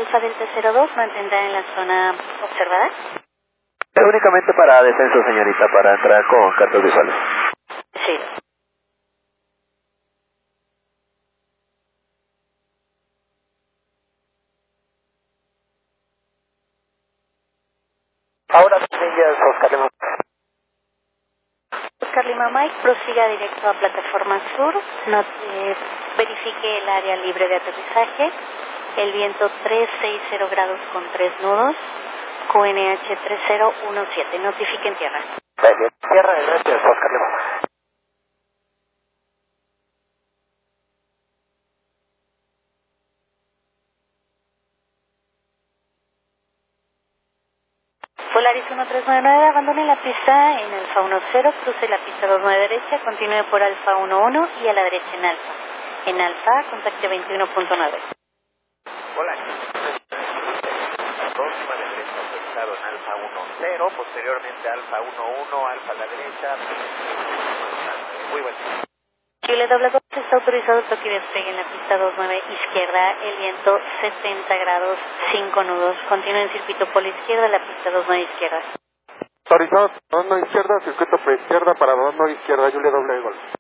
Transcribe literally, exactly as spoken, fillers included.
Alfa Delta cero dos mantendrá en la zona observada. Eh, únicamente para descenso, señorita, para entrar con cartas visuales. Sí. Ahora millas, Oscar Lima. Oscar Lima Mike, prosiga directo a plataforma sur, no, eh, verifique el área libre de aterrizaje, el viento trescientos sesenta grados con tres nudos, Q N H tres cero uno siete, notifique en tierra. Bien, tierra, gracias, Oscar Lima. Polaris uno tres nueve nueve, abandone la pista en Alfa uno cero, cruce la pista dos nueve derecha, continúe por Alfa uno uno y a la derecha en Alfa. En Alfa, contacte veintiuno punto nueve. Polaris, la próxima derecha aceptado en Alfa uno cero, posteriormente Alfa uno uno, Alfa a la derecha. Muy buen día. Q L W dos está autorizado toque de despegue en la pista dos nueve izquierda, el viento setenta grados, cinco nudos. Continúe en circuito polo izquierda, la pista dos nueve izquierda. Autorizado, dos nueve izquierda, circuito por izquierda para dos nueve izquierda, Julia doble Golf.